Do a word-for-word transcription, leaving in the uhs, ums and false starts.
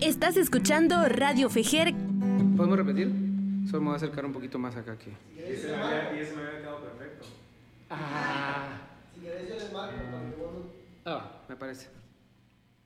Estás escuchando Radio Fejer. ¿Podemos repetir? Solo me voy a acercar un poquito más acá aquí. Y ese me había, y ese me había quedado perfecto. Ah, Si querés yo les marco para que vos... ah, me parece.